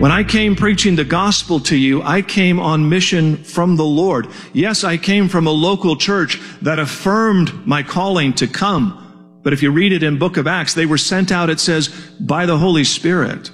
When I came preaching the gospel to you, I came on mission from the Lord. Yes, I came from a local church that affirmed my calling to come. But if you read it in Book of Acts, they were sent out, it says, by the Holy Spirit.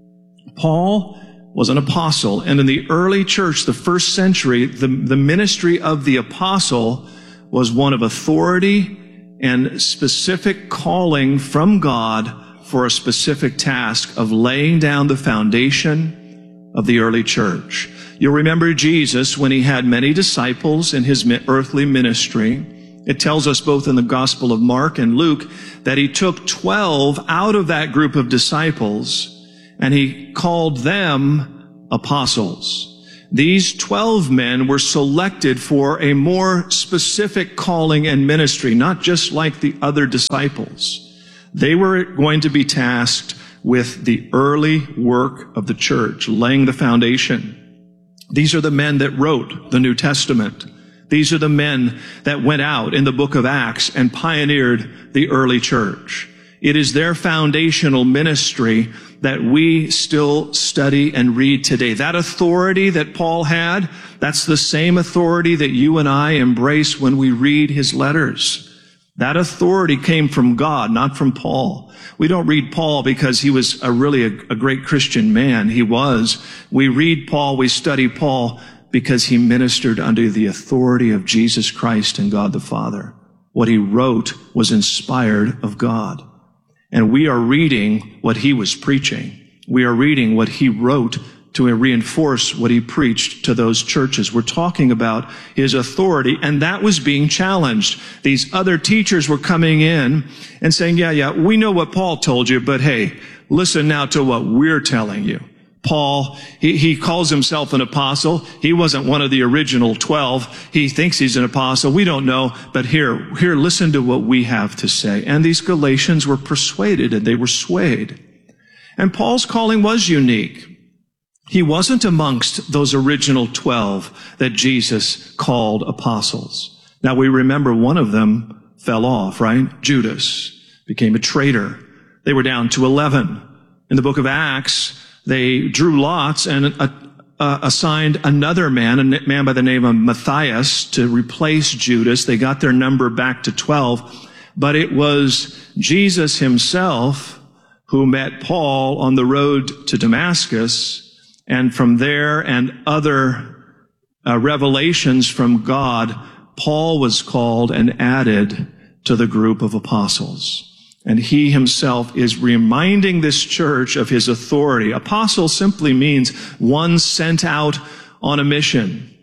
Paul was an apostle, and in the early church, the first century, the ministry of the apostle was one of authority and specific calling from God for a specific task of laying down the foundation of the early church. You'll remember Jesus when he had many disciples in his earthly ministry. It tells us both in the Gospel of Mark and Luke that he took 12 out of that group of disciples and he called them apostles. These 12 men were selected for a more specific calling and ministry, not just like the other disciples. They were going to be tasked with the early work of the church, laying the foundation. These are the men that wrote the New Testament. These are the men that went out in the book of Acts and pioneered the early church. It is their foundational ministry that we still study and read today. That authority that Paul had, that's the same authority that you and I embrace when we read his letters. That authority came from God, not from Paul. We don't read Paul because he was really a great Christian man. He was. We read Paul, we study Paul because he ministered under the authority of Jesus Christ and God the Father. What he wrote was inspired of God. And we are reading what he was preaching. We are reading what he wrote to reinforce what he preached to those churches. We're talking about his authority, and that was being challenged. These other teachers were coming in and saying, yeah, we know what Paul told you, but hey, listen now to what we're telling you. Paul, he calls himself an apostle. He wasn't one of the original 12. He thinks he's an apostle. We don't know, but here, listen to what we have to say. And these Galatians were persuaded and they were swayed. And Paul's calling was unique. He wasn't amongst those original 12 that Jesus called apostles. Now we remember one of them fell off, right? Judas became a traitor. They were down to 11. In the book of Acts, they drew lots and assigned another man, a man by the name of Matthias, to replace Judas. They got their number back to 12. But it was Jesus himself who met Paul on the road to Damascus. And from there and other revelations from God, Paul was called and added to the group of apostles. And he himself is reminding this church of his authority. Apostle simply means one sent out on a mission,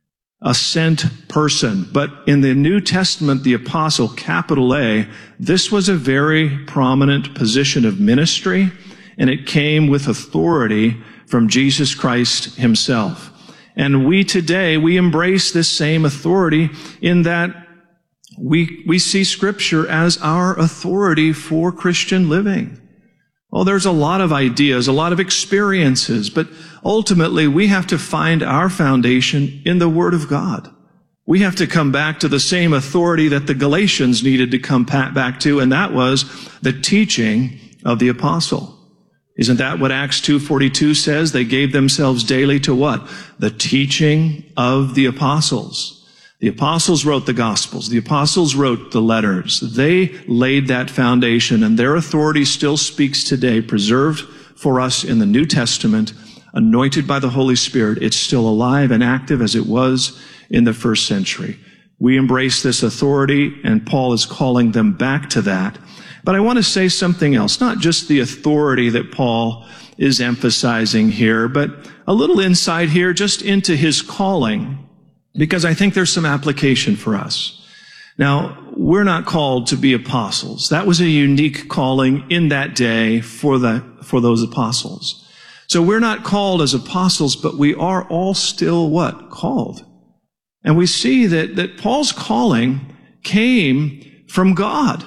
a sent person. But in the New Testament, the apostle, capital A, this was a very prominent position of ministry, and it came with authority from Jesus Christ himself. And we today, we embrace this same authority in that we see Scripture as our authority for Christian living. Oh, there's a lot of ideas, a lot of experiences, but ultimately we have to find our foundation in the Word of God. We have to come back to the same authority that the Galatians needed to come back to, and that was the teaching of the apostle. Isn't that what Acts 2:42 says? They gave themselves daily to what? The teaching of the apostles. The apostles wrote the Gospels. The apostles wrote the letters. They laid that foundation, and their authority still speaks today, preserved for us in the New Testament, anointed by the Holy Spirit. It's still alive and active as it was in the first century. We embrace this authority, and Paul is calling them back to that. But I want to say something else, not just the authority that Paul is emphasizing here, but a little insight here just into his calling, because I think there's some application for us. Now, we're not called to be apostles. That was a unique calling in that day for those apostles. So we're not called as apostles, but we are all still what? Called. And we see that Paul's calling came from God.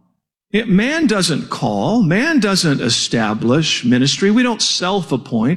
Man doesn't call. Man doesn't establish ministry. We don't self-appoint.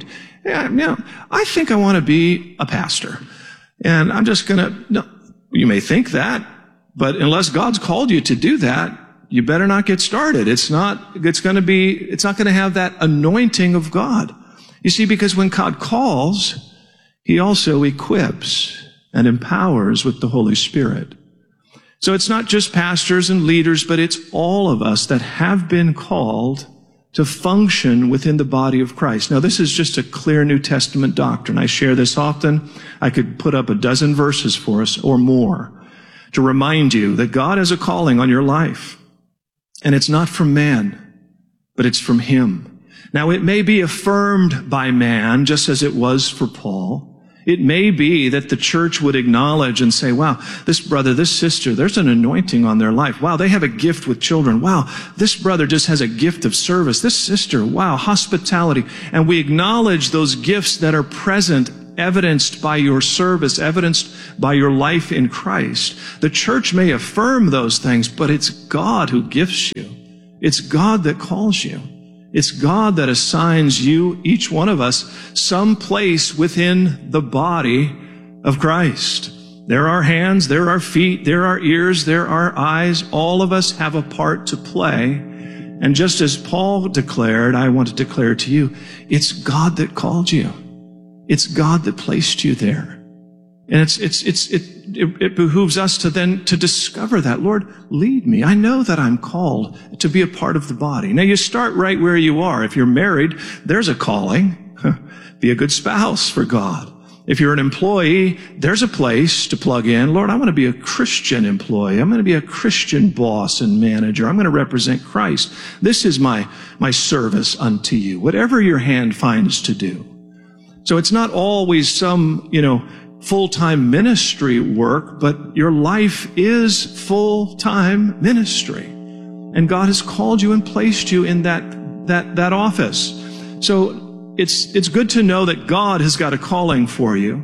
I think I want to be a pastor. And I'm just no, you may think that, but unless God's called you to do that, you better not get started. It's not going to have that anointing of God. You see, because when God calls, he also equips and empowers with the Holy Spirit. So it's not just pastors and leaders, but it's all of us that have been called to function within the body of Christ. Now, this is just a clear New Testament doctrine. I share this often. I could put up a dozen verses for us or more to remind you that God has a calling on your life. And it's not from man, but it's from him. Now, it may be affirmed by man, just as it was for Paul. It may be that the church would acknowledge and say, wow, this brother, this sister, there's an anointing on their life. Wow, they have a gift with children. Wow, this brother just has a gift of service. This sister, wow, hospitality. And we acknowledge those gifts that are present, evidenced by your service, evidenced by your life in Christ. The church may affirm those things, but it's God who gifts you. It's God that calls you. It's God that assigns you, each one of us, some place within the body of Christ. There are hands, there are feet, there are ears, there are eyes. All of us have a part to play. And just as Paul declared, I want to declare to you, it's God that called you. It's God that placed you there. And it behooves us to then to discover that. Lord, lead me. I know that I'm called to be a part of the body. Now you start right where you are. If you're married, there's a calling. Be a good spouse for God. If you're an employee, there's a place to plug in. Lord, I want to be a Christian employee. I'm going to be a Christian boss and manager. I'm going to represent Christ. This is my service unto you. Whatever your hand finds to do. So it's not always some, full-time ministry work, but your life is full-time ministry. And God has called you and placed you in that office. So it's good to know that God has got a calling for you.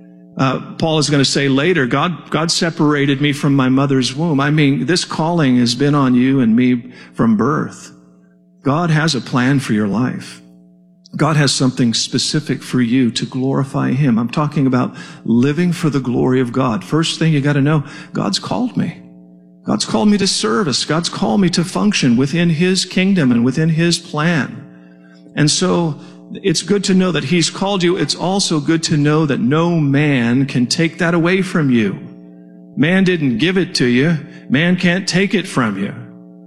Paul is going to say later, God separated me from my mother's womb. I mean, this calling has been on you and me from birth. God has a plan for your life. God has something specific for you to glorify him. I'm talking about living for the glory of God. First thing you got to know, God's called me. God's called me to service. God's called me to function within his kingdom and within his plan. And so it's good to know that he's called you. It's also good to know that no man can take that away from you. Man didn't give it to you. Man can't take it from you.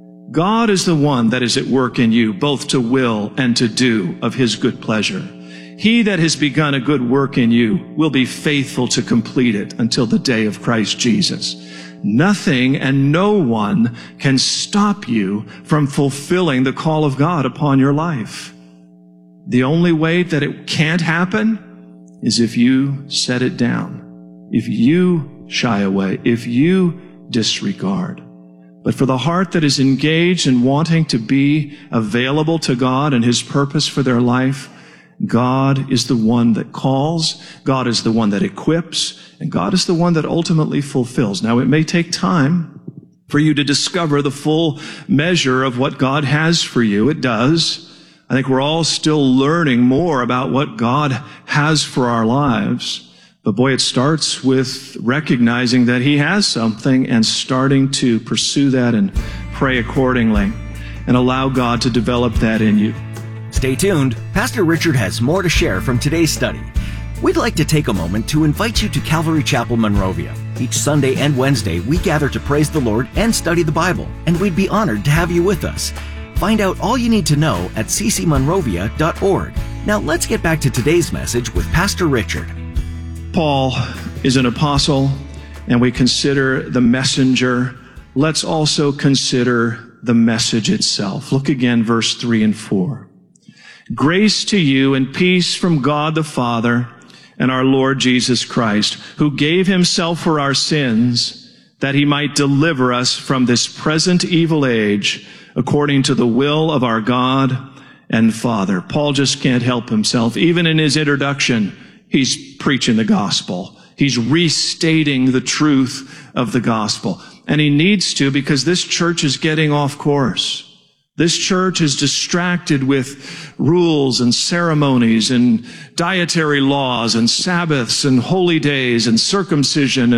God is the one that is at work in you, both to will and to do of his good pleasure. He that has begun a good work in you will be faithful to complete it until the day of Christ Jesus. Nothing and no one can stop you from fulfilling the call of God upon your life. The only way that it can't happen is if you set it down, if you shy away, if you disregard. But for the heart that is engaged in wanting to be available to God and his purpose for their life, God is the one that calls, God is the one that equips, and God is the one that ultimately fulfills. Now, it may take time for you to discover the full measure of what God has for you. It does. I think we're all still learning more about what God has for our lives. But boy, it starts with recognizing that he has something and starting to pursue that and pray accordingly and allow God to develop that in you. Stay tuned. Pastor Richard has more to share from today's study. We'd like to take a moment to invite you to Calvary Chapel, Monrovia. Each Sunday and Wednesday, we gather to praise the Lord and study the Bible, and we'd be honored to have you with us. Find out all you need to know at ccmonrovia.org. Now let's get back to today's message with Pastor Richard. Paul is an apostle, and we consider the messenger. Let's also consider the message itself. Look again, verse 3 and 4. Grace to you and peace from God the Father and our Lord Jesus Christ, who gave himself for our sins, that he might deliver us from this present evil age, according to the will of our God and Father. Paul just can't help himself. Even in his introduction, he's preaching the gospel. He's restating the truth of the gospel. And he needs to, because this church is getting off course. This church is distracted with rules and ceremonies and dietary laws and Sabbaths and holy days and circumcision.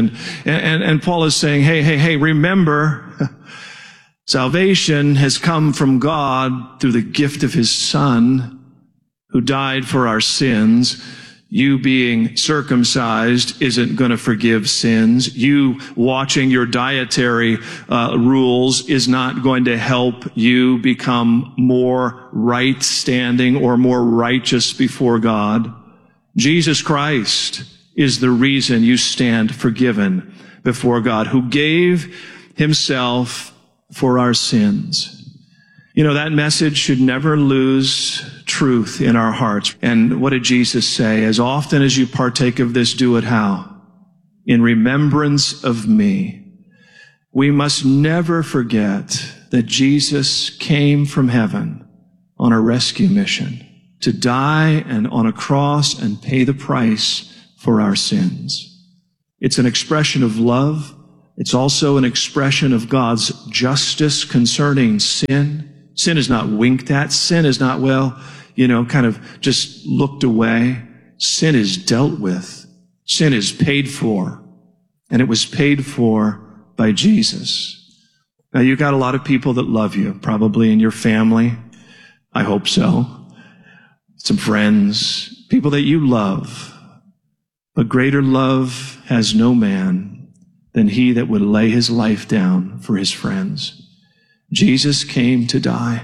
And Paul is saying, hey, remember, salvation has come from God through the gift of his Son, who died for our sins. You being circumcised isn't going to forgive sins. You watching your dietary rules is not going to help you become more right standing or more righteous before God. Jesus Christ is the reason you stand forgiven before God, who gave himself for our sins. You know, that message should never lose truth in our hearts. And what did Jesus say? As often as you partake of this, do it how? In remembrance of me. We must never forget that Jesus came from heaven on a rescue mission to die and on a cross and pay the price for our sins. It's an expression of love. It's also an expression of God's justice concerning sin. Sin is not winked at. Sin is not, kind of just looked away. Sin is dealt with. Sin is paid for. And it was paid for by Jesus. Now, you got a lot of people that love you, probably in your family. I hope so. Some friends, people that you love. But greater love has no man than he that would lay his life down for his friends. Jesus came to die.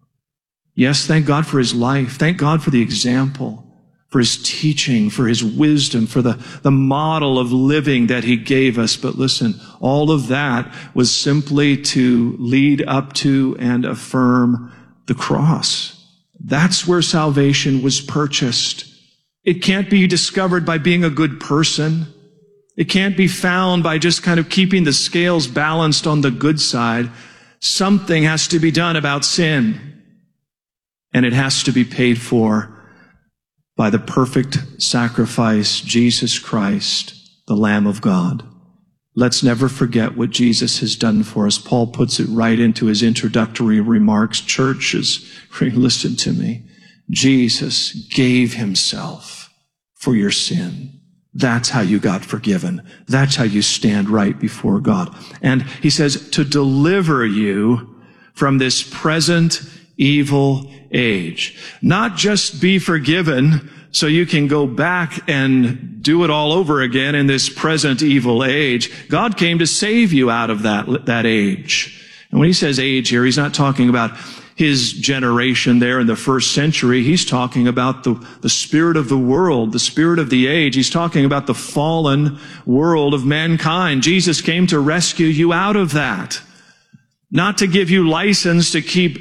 Yes, thank God for his life. Thank God for the example, for his teaching, for his wisdom, for the model of living that he gave us. But listen, all of that was simply to lead up to and affirm the cross. That's where salvation was purchased. It can't be discovered by being a good person. It can't be found by just kind of keeping the scales balanced on the good side. Something has to be done about sin, and it has to be paid for by the perfect sacrifice, Jesus Christ, the Lamb of God. Let's never forget what Jesus has done for us. Paul puts it right into his introductory remarks. Churches, listen to me. Jesus gave himself for your sin. That's how you got forgiven. That's how you stand right before God. And he says to deliver you from this present evil age. Not just be forgiven so you can go back and do it all over again in this present evil age. God came to save you out of that age. And when he says age here, he's not talking about his generation there in the first century. He's talking about the spirit of the world, the spirit of the age. He's talking about the fallen world of mankind. Jesus came to rescue you out of that. Not to give you license to keep,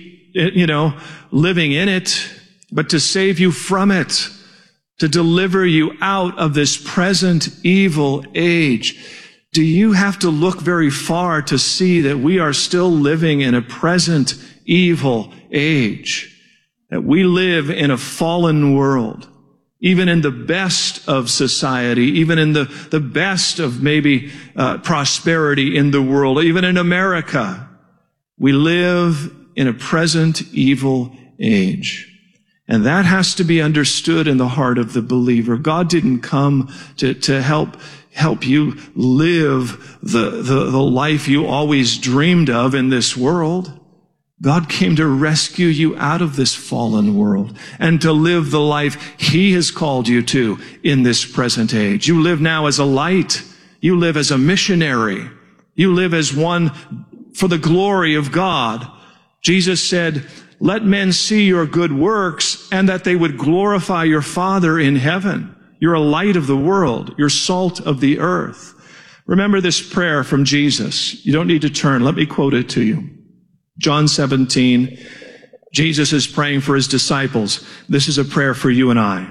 living in it, but to save you from it, to deliver you out of this present evil age. Do you have to look very far to see that we are still living in a present evil age, that we live in a fallen world, even in the best of society, even in the best of maybe prosperity in the world, even in America, we live in a present evil age. And that has to be understood in the heart of the believer. God didn't come to help you live the life you always dreamed of in this world. God came to rescue you out of this fallen world and to live the life he has called you to in this present age. You live now as a light. You live as a missionary. You live as one for the glory of God. Jesus said, let men see your good works and that they would glorify your Father in heaven. You're a light of the world. You're salt of the earth. Remember this prayer from Jesus. You don't need to turn. Let me quote it to you. John 17, Jesus is praying for his disciples. This is a prayer for you and I.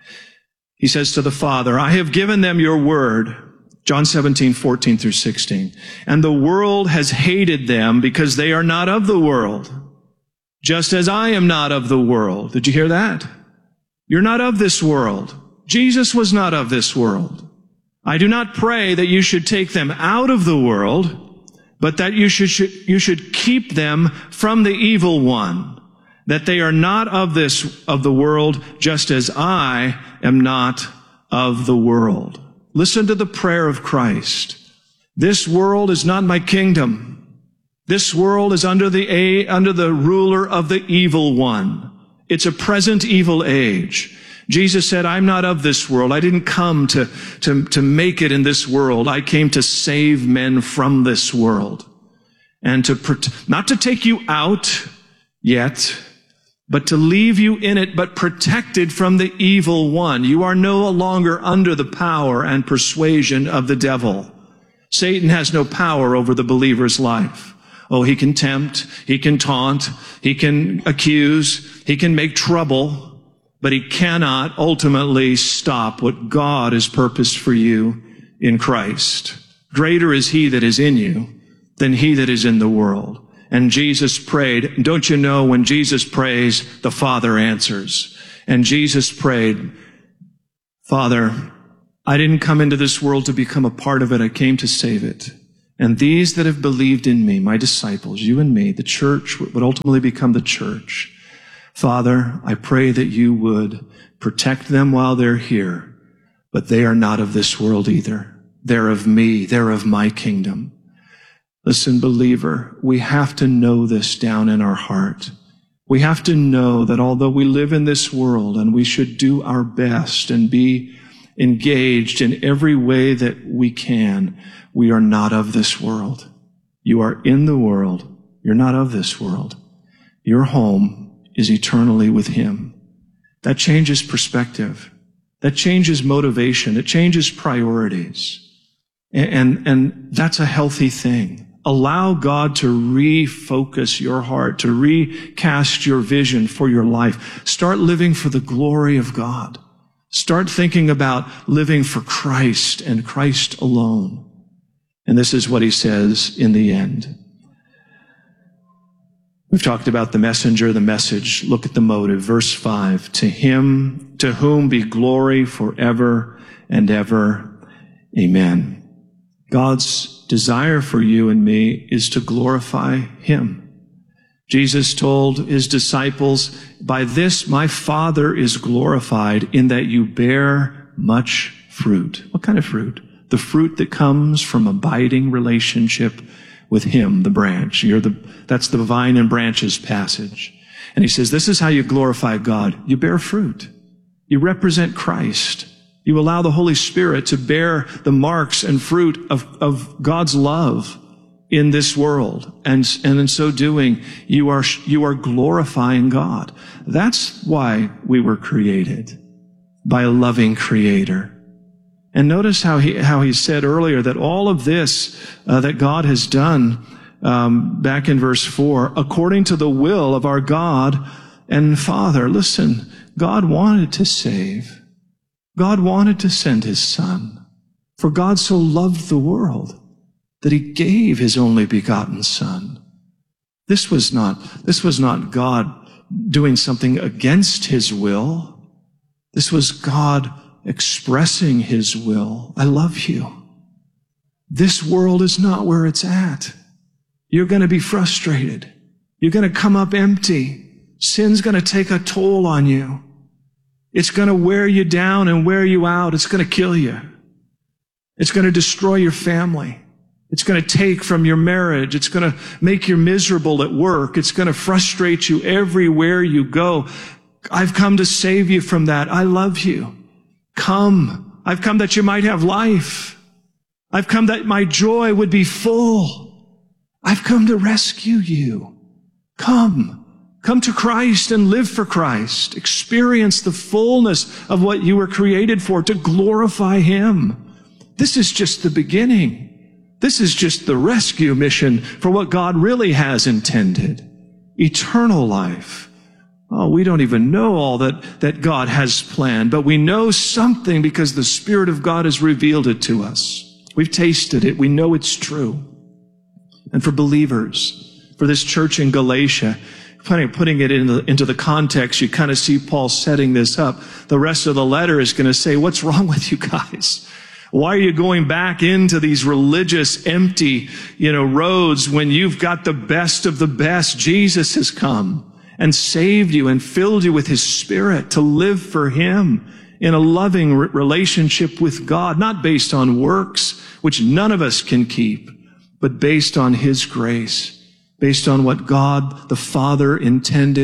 He says to the Father, I have given them your word. John 17, 14 through 16. And the world has hated them because they are not of the world, just as I am not of the world. Did you hear that? You're not of this world. Jesus was not of this world. I do not pray that you should take them out of the world, but that you should keep them from the evil one, that they are not of the world, just as I am not of the world. Listen to the prayer of Christ. This world is not my kingdom. This world is under the ruler of the evil one. It's a present evil age. Jesus said, I'm not of this world. I didn't come to make it in this world. I came to save men from this world. And not to take you out yet, but to leave you in it, but protected from the evil one. You are no longer under the power and persuasion of the devil. Satan has no power over the believer's life. Oh, he can tempt, he can taunt, he can accuse, he can make trouble, but he cannot ultimately stop what God has purposed for you in Christ. Greater is he that is in you than he that is in the world. And Jesus prayed. Don't you know when Jesus prays, the Father answers. And Jesus prayed, Father, I didn't come into this world to become a part of it. I came to save it. And these that have believed in me, my disciples, you and me, the church would ultimately become the church. Father, I pray that you would protect them while they're here, but they are not of this world either. They're of me. They're of my kingdom. Listen, believer, we have to know this down in our heart. We have to know that although we live in this world and we should do our best and be engaged in every way that we can, we are not of this world. You are in the world. You're not of this world. Your home is eternally with him. That changes perspective. That changes motivation. It changes priorities. And that's a healthy thing. Allow God to refocus your heart, to recast your vision for your life. Start living for the glory of God. Start thinking about living for Christ and Christ alone. And this is what he says in the end. We've talked about the messenger, the message. Look at the motive. Verse 5, to him, to whom be glory forever and ever. Amen. God's desire for you and me is to glorify him. Jesus told his disciples, by this my Father is glorified in that you bear much fruit. What kind of fruit? The fruit that comes from abiding relationship with him, the branch. That's the vine and branches passage. And he says, this is how you glorify God. You bear fruit. You represent Christ. You allow the Holy Spirit to bear the marks and fruit of God's love in this world. And in so doing, you are glorifying God. That's why we were created, by a loving Creator. And notice how he said earlier that all of this that God has done, back in verse 4, according to the will of our God and Father. Listen, God wanted to save. God wanted to send his Son. For God so loved the world that he gave his only begotten Son. This was not God doing something against his will. This was God expressing his will. I love you. This world is not where it's at. You're going to be frustrated. You're going to come up empty. Sin's going to take a toll on you. It's going to wear you down and wear you out. It's going to kill you. It's going to destroy your family. It's going to take from your marriage. It's going to make you miserable at work. It's going to frustrate you everywhere you go. I've come to save you from that. I love you. Come. I've come that you might have life. I've come that my joy would be full. I've come to rescue you. Come. Come to Christ and live for Christ. Experience the fullness of what you were created for, to glorify him. This is just the beginning. This is just the rescue mission for what God really has intended. Eternal life. Oh, we don't even know all that God has planned, but we know something because the Spirit of God has revealed it to us. We've tasted it. We know it's true. And for believers, for this church in Galatia, putting it into the context, you kind of see Paul setting this up. The rest of the letter is going to say, what's wrong with you guys? Why are you going back into these religious, empty, roads when you've got the best of the best? Jesus has come and saved you and filled you with his Spirit to live for him in a loving relationship with God, not based on works, which none of us can keep, but based on his grace, based on what God the Father intended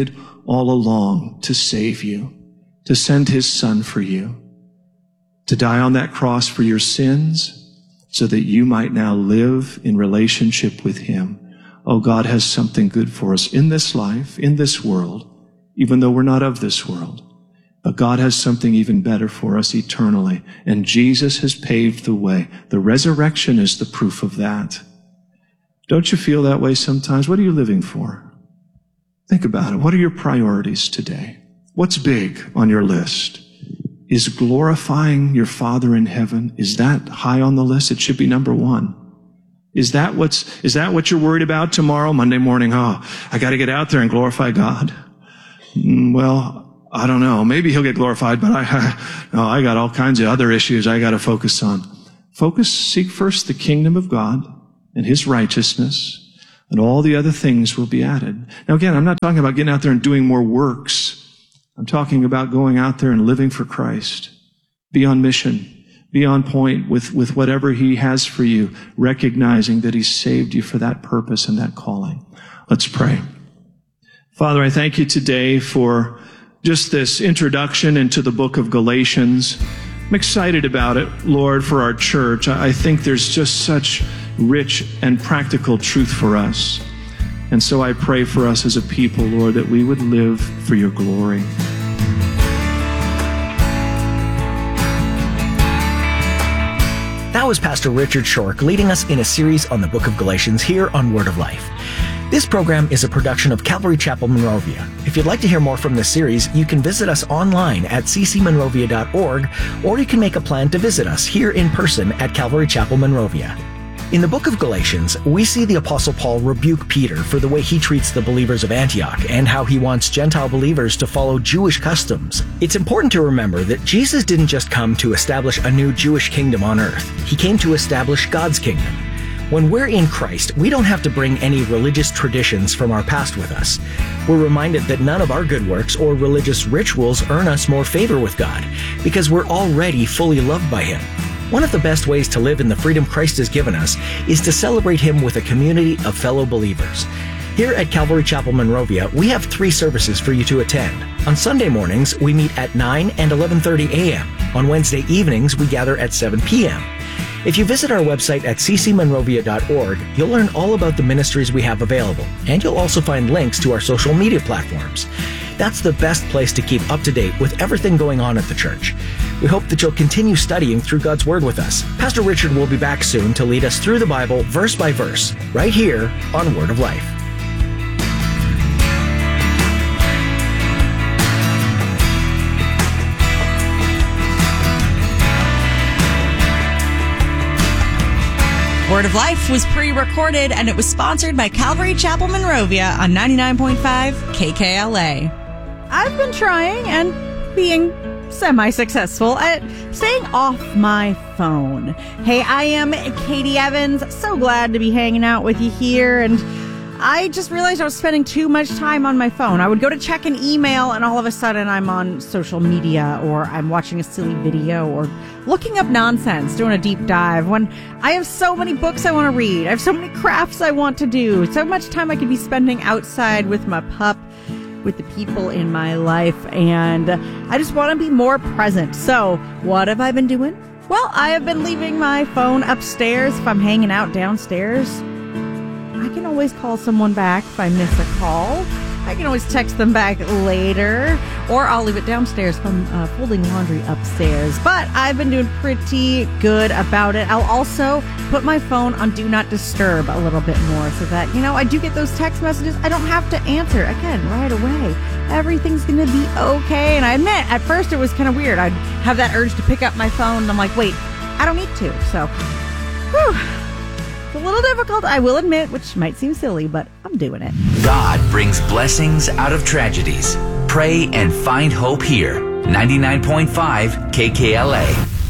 all along to save you, to send his Son for you, to die on that cross for your sins so that you might now live in relationship with him. Oh, God has something good for us in this life, in this world, even though we're not of this world. But God has something even better for us eternally. And Jesus has paved the way. The resurrection is the proof of that. Don't you feel that way sometimes? What are you living for? Think about it. What are your priorities today? What's big on your list? Is glorifying your Father in heaven, is that high on the list? It should be number one. Is that what you're worried about tomorrow, Monday morning? Oh, I got to get out there and glorify God. Well, I don't know. Maybe he'll get glorified, but I got all kinds of other issues I got to focus on. Seek first the kingdom of God and his righteousness, and all the other things will be added. Now again, I'm not talking about getting out there and doing more works. I'm talking about going out there and living for Christ. Be on mission. Be on point with whatever he has for you, recognizing that he saved you for that purpose and that calling. Let's pray. Father, I thank you today for just this introduction into the book of Galatians. I'm excited about it, Lord, for our church. I think there's just such rich and practical truth for us. And so I pray for us as a people, Lord, that we would live for your glory. That was Pastor Richard Shork leading us in a series on the book of Galatians here on Word of Life. This program is a production of Calvary Chapel Monrovia. If you'd like to hear more from this series, you can visit us online at ccmonrovia.org, or you can make a plan to visit us here in person at Calvary Chapel Monrovia. In the book of Galatians, we see the Apostle Paul rebuke Peter for the way he treats the believers of Antioch and how he wants Gentile believers to follow Jewish customs. It's important to remember that Jesus didn't just come to establish a new Jewish kingdom on earth. He came to establish God's kingdom. When we're in Christ, we don't have to bring any religious traditions from our past with us. We're reminded that none of our good works or religious rituals earn us more favor with God, because we're already fully loved by him. One of the best ways to live in the freedom Christ has given us is to celebrate him with a community of fellow believers. Here at Calvary Chapel Monrovia, we have 3 services for you to attend. On Sunday mornings, we meet at 9 and 11:30 a.m. On Wednesday evenings, we gather at 7 p.m. If you visit our website at ccmonrovia.org, you'll learn all about the ministries we have available, and you'll also find links to our social media platforms. That's the best place to keep up to date with everything going on at the church. We hope that you'll continue studying through God's Word with us. Pastor Richard will be back soon to lead us through the Bible verse by verse, right here on Word of Life. Word of Life was pre-recorded, and it was sponsored by Calvary Chapel Monrovia on 99.5 KKLA. I've been trying and being semi-successful at staying off my phone. Hey, I am Katie Evans. So glad to be hanging out with you here, and I just realized I was spending too much time on my phone. I would go to check an email, and all of a sudden I'm on social media, or I'm watching a silly video, or looking up nonsense, doing a deep dive, when I have so many books I want to read. I have so many crafts I want to do. So much time I could be spending outside with my pup, with the people in my life, and I just want to be more present. So what have I been doing? Well, I have been leaving my phone upstairs if I'm hanging out downstairs. I can always call someone back if I miss a call. I can always text them back later, or I'll leave it downstairs if I'm folding laundry upstairs. But I've been doing pretty good about it. I'll also put my phone on Do Not Disturb a little bit more so that, I do get those text messages. I don't have to answer, again, right away. Everything's going to be okay. And I admit, at first it was kind of weird. I'd have that urge to pick up my phone, and I'm like, wait, I don't need to. So, whew. It's a little difficult, I will admit, which might seem silly, but I'm doing it. God brings blessings out of tragedies. Pray and find hope here. 99.5 KKLA.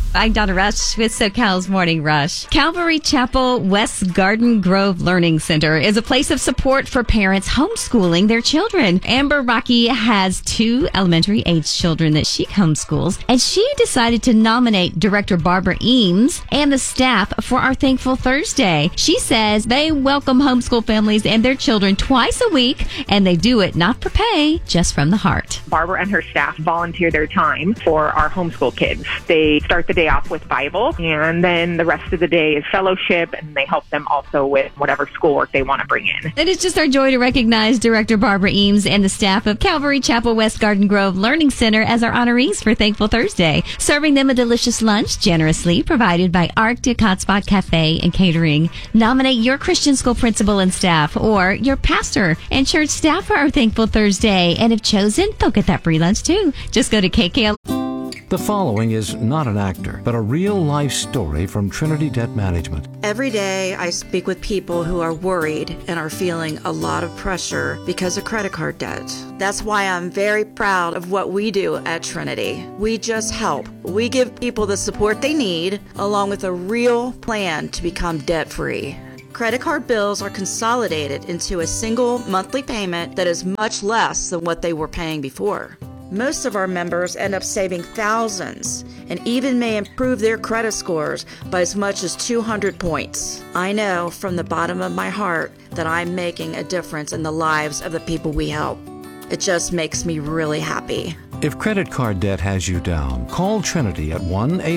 I'm Donna Rush with SoCal's Morning Rush. Calvary Chapel West Garden Grove Learning Center is a place of support for parents homeschooling their children. Amber Rocky has 2 elementary-age children that she homeschools, and she decided to nominate Director Barbara Eames and the staff for our Thankful Thursday. She says they welcome homeschool families and their children twice a week, and they do it not for pay, just from the heart. Barbara and her staff volunteer their time for our homeschool kids. They start the day off with Bible, and then the rest of the day is fellowship, and they help them also with whatever schoolwork they want to bring in. And it's just our joy to recognize Director Barbara Eames and the staff of Calvary Chapel West Garden Grove Learning Center as our honorees for Thankful Thursday, serving them a delicious lunch generously provided by Arctic Hotspot Cafe and Catering. Nominate your Christian school principal and staff, or your pastor and church staff for our Thankful Thursday, and if chosen, they'll get that free lunch too. Just go to KKL. The following is not an actor, but a real-life story from Trinity Debt Management. Every day I speak with people who are worried and are feeling a lot of pressure because of credit card debt. That's why I'm very proud of what we do at Trinity. We just help. We give people the support they need, along with a real plan to become debt-free. Credit card bills are consolidated into a single monthly payment that is much less than what they were paying before. Most of our members end up saving thousands and even may improve their credit scores by as much as 200 points. I know from the bottom of my heart that I'm making a difference in the lives of the people we help. It just makes me really happy. If credit card debt has you down, call Trinity at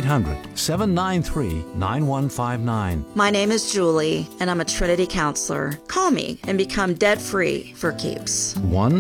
1-800-793-9159. My name is Julie, and I'm a Trinity counselor. Call me and become debt-free for keeps.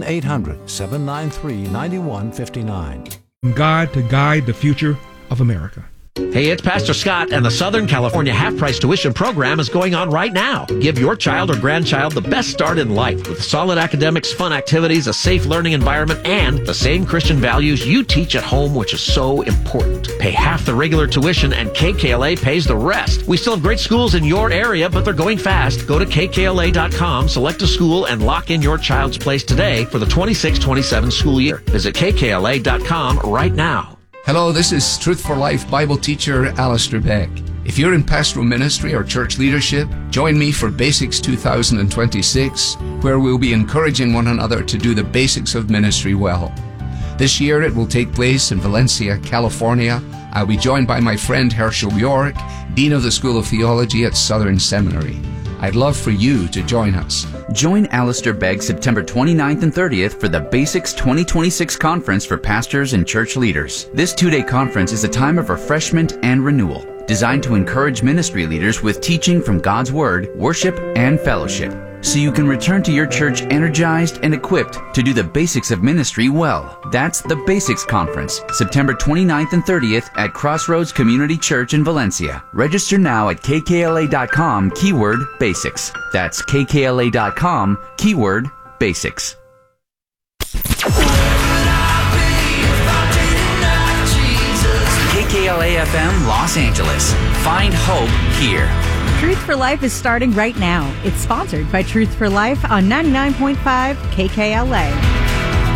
1-800-793-9159. God to guide the future of America. Hey, it's Pastor Scott, and the Southern California half-price tuition program is going on right now. Give your child or grandchild the best start in life with solid academics, fun activities, a safe learning environment, and the same Christian values you teach at home, which is so important. Pay half the regular tuition, and KKLA pays the rest. We still have great schools in your area, but they're going fast. Go to KKLA.com, select a school, and lock in your child's place today for the 26-27 school year. Visit KKLA.com right now. Hello, this is Truth for Life Bible teacher Alistair Beck. If you're in pastoral ministry or church leadership, join me for Basics 2026, where we'll be encouraging one another to do the basics of ministry well. This year it will take place in Valencia, California. I'll be joined by my friend Herschel York, Dean of the School of Theology at Southern Seminary. I'd love for you to join us. Join Alistair Begg September 29th and 30th for the Basics 2026 Conference for Pastors and Church Leaders. This 2-day conference is a time of refreshment and renewal, designed to encourage ministry leaders with teaching from God's Word, worship, and fellowship, so you can return to your church energized and equipped to do the basics of ministry well. That's the Basics Conference, September 29th and 30th at Crossroads Community Church in Valencia. Register now at kkla.com, keyword basics. That's kkla.com, keyword basics. KKLA FM Los Angeles. Find hope here. Truth for Life is starting right now. It's sponsored by Truth for Life on 99.5 KKLA.